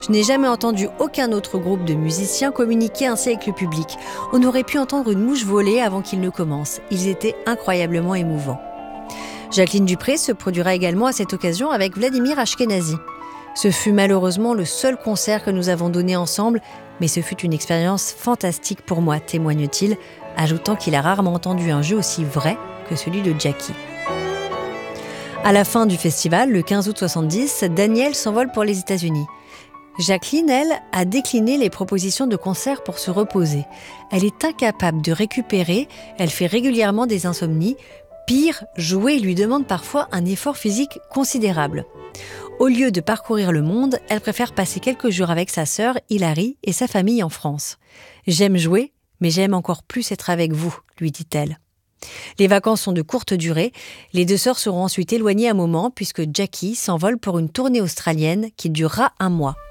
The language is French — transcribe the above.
Je n'ai jamais entendu aucun autre groupe de musiciens communiquer ainsi avec le public. On aurait pu entendre une mouche voler avant qu'ils ne commencent. Ils étaient incroyablement émouvants. Jacqueline Dupré se produira également à cette occasion avec Vladimir Ashkenazy. Ce fut malheureusement le seul concert que nous avons donné ensemble, mais ce fut une expérience fantastique pour moi, témoigne-t-il, ajoutant qu'il a rarement entendu un jeu aussi vrai que celui de Jackie. À la fin du festival, le 15 août 70, Daniel s'envole pour les États-Unis. Jacqueline, elle, a décliné les propositions de concert pour se reposer. Elle est incapable de récupérer, elle fait régulièrement des insomnies. Pire, jouer lui demande parfois un effort physique considérable. Au lieu de parcourir le monde, elle préfère passer quelques jours avec sa sœur Hilary et sa famille en France. « J'aime jouer, mais j'aime encore plus être avec vous », lui dit-elle. Les vacances sont de courte durée. Les deux sœurs seront ensuite éloignées un moment puisque Jackie s'envole pour une tournée australienne qui durera 1 mois.